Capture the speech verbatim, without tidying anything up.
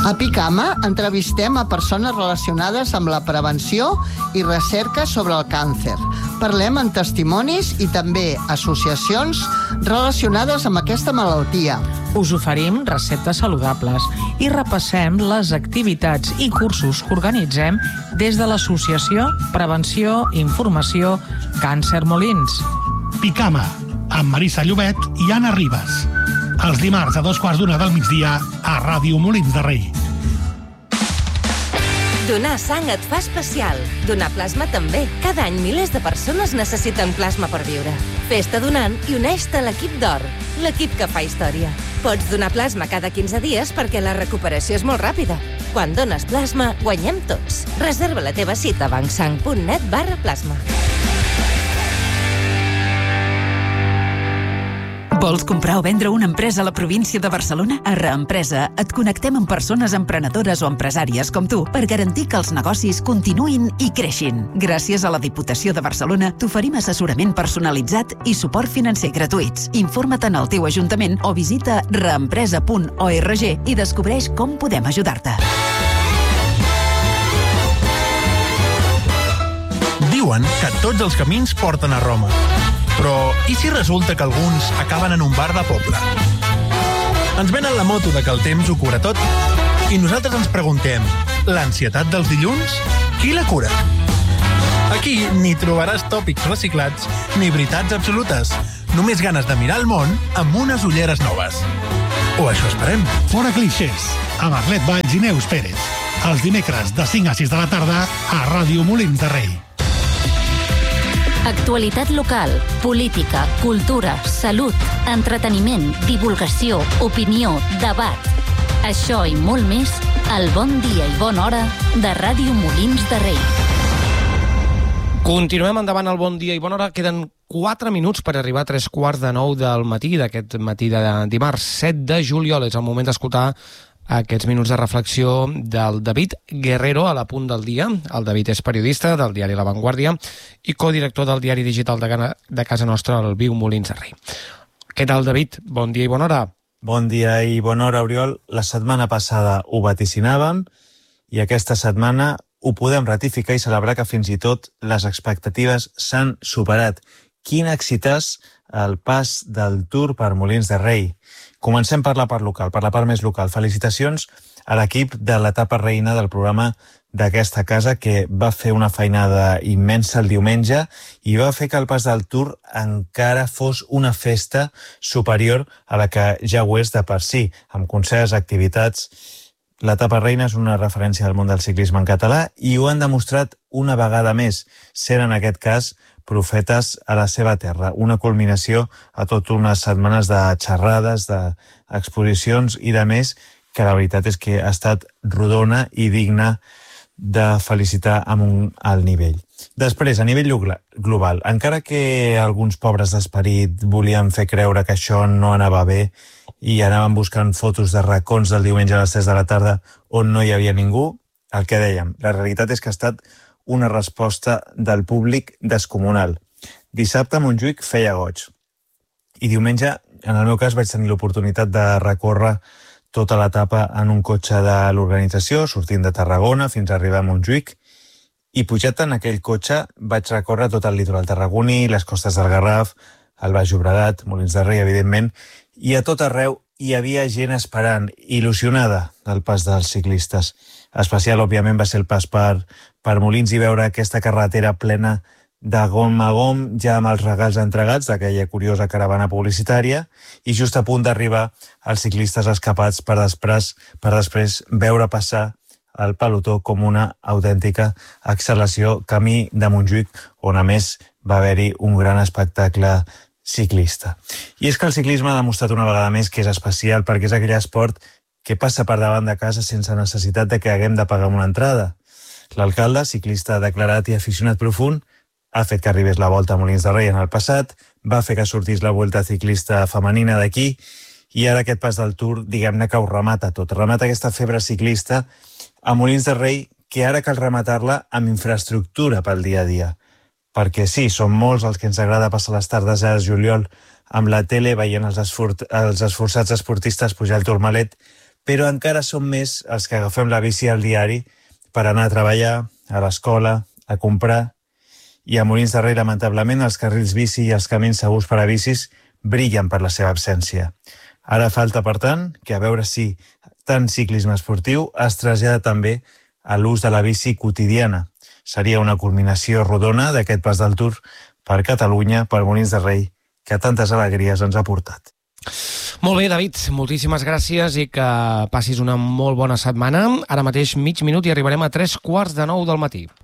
A Picama entrevistem a persones relacionades amb la prevenció i recerca sobre el càncer. Parlem amb testimonis i també associacions relacionades amb aquesta malaltia. Us oferim receptes saludables i repassem les activitats i cursos que organitzem des de l'Associació Prevenció i Informació Càncer Molins. Picama, amb Marissa Llobet i Anna Ribas. Els dimarts a dos quarts d'una del migdia a Ràdio Molins de Rei. Donar sang et fa especial. Donar plasma també. Cada any milers de persones necessiten plasma per viure. Fes-te donant i uneix-te a l'equip d'Or, l'equip que fa història. Pots donar plasma cada quinze dies perquè la recuperació és molt ràpida. Quan dones plasma, guanyem tots. Reserva la teva cita a bancsang punt net barra plasma. Vols comprar o vendre una empresa a la província de Barcelona? A Reempresa et connectem amb persones emprenedores o empresàries com tu per garantir que els negocis continuïn i creixin. Gràcies a la Diputació de Barcelona t'oferim assessorament personalitzat i suport financer gratuïts. Informa't en el teu ajuntament o visita reempresa punt org i descobreix com podem ajudar-te. Diuen que tots els camins porten a Roma. Però i si resulta que alguns acaben en un bar de poble? Ens venen la moto de que el temps ho cura tot i nosaltres ens preguntem, l'ansietat dels dilluns, qui la cura? Aquí ni trobaràs tòpics reciclats ni veritats absolutes, només ganes de mirar el món amb unes ulleres noves. O això esperem. Fora clixés, amb Arlet Valls i Neus Pérez. Els dimecres de cinc a sis de la tarda a Ràdio Molins de Rei. Actualitat local, política, cultura, salut, entreteniment, divulgació, opinió, debat. Això i molt més al Bon Dia i Bona Hora de Ràdio Molins de Rei. Continuem endavant al Bon Dia i Bona Hora. Queden quatre minuts per arribar a tres quarts de nou del matí, d'aquest matí de dimarts set de juliol. És el moment d'escoltar aquests minuts de reflexió del David Guerrero a la Punt del Dia. El David és periodista del diari La Vanguardia i codirector del diari digital de, Gana, de casa nostra, el Viu Molins de Rei. Què tal, David? Bon dia i bona hora. Bon dia i bona hora, Oriol. La setmana passada ho vaticinàvem i aquesta setmana ho podem ratificar i celebrar que fins i tot les expectatives s'han superat. Quin èxitàs el pas del Tour per Molins de Rei. Comencem per la part local, per la part més local. Felicitacions a l'equip de l'etapa reina del programa d'aquesta casa que va fer una feinada immensa el diumenge i va fer que el pas del Tour encara fos una festa superior a la que ja ho és de per si, amb concerts, activitats. L'etapa reina és una referència al món del ciclisme en català i ho han demostrat una vegada més, sent en aquest cas profetes a la seva terra. Una culminació a tot unes setmanes de xerrades, d'exposicions i de més, que la veritat és que ha estat rodona i digna de felicitar amb un alt nivell. Després, a nivell global, encara que alguns pobres d'esperit volien fer creure que això no anava bé i anaven buscant fotos de racons del diumenge a les tres de la tarda on no hi havia ningú, el que dèiem, la realitat és que ha estat una resposta del públic descomunal. Dissabte a Montjuïc feia goig. I diumenge, en el meu cas, vaig tenir l'oportunitat de recórrer tota l'etapa en un cotxe de l'organització, sortint de Tarragona fins a arribar a Montjuïc, i pujat en aquell cotxe vaig recórrer tot el litoral tarragoní, les costes del Garraf, el Baix Llobregat, Molins de Rei, evidentment, i a tot arreu hi havia gent esperant, il·lusionada del pas dels ciclistes. Especial, òbviament, va ser el pas per, per Molins i veure aquesta carretera plena de gom a gom, ja amb els regals entregats d'aquella curiosa caravana publicitària, i just a punt d'arribar els ciclistes escapats per després, per després veure passar el pelotó com una autèntica acceleració camí de Montjuïc, on a més va haver-hi un gran espectacle ciclista. I és que el ciclisme ha demostrat una vegada més que és especial perquè és aquell esport que passa per davant de casa sense necessitat de que haguem de pagar una entrada. L'alcalde, ciclista declarat i aficionat profund, ha fet que arribés la Volta a Molins de Rei en el passat, va fer que sortís la Vuelta ciclista femenina d'aquí i ara aquest pas del Tour, diguem-ne que ho remata tot. Remata aquesta febre ciclista a Molins de Rei que ara cal rematar-la amb infraestructura pel dia a dia. Perquè sí, som molts els que ens agrada passar les tardes a juliol amb la tele veient els, esfor els esforçats esportistes pujar el Tourmalet, però encara som més els que agafem la bici al diari per anar a treballar, a l'escola, a comprar. I a Molins de Rei, lamentablement, els carrils bici i els camins segurs per a bicis brillen per la seva absència. Ara falta, per tant, que a veure si tant ciclisme esportiu es trasllada també a l'ús de la bici quotidiana. Seria una culminació rodona d'aquest pas del Tour per Catalunya, per Molins de Rei, que tantes alegries ens ha portat. Molt bé, David, moltíssimes gràcies i que passis una molt bona setmana. Ara mateix mig minut i arribarem a tres quarts de nou del matí.